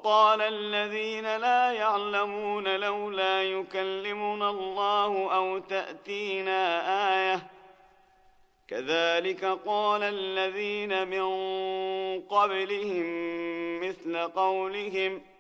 وقال الذين لا يعلمون لولا يكلمنا الله أو تأتينا آية كذلك قال الذين من قبلهم مثل قولهم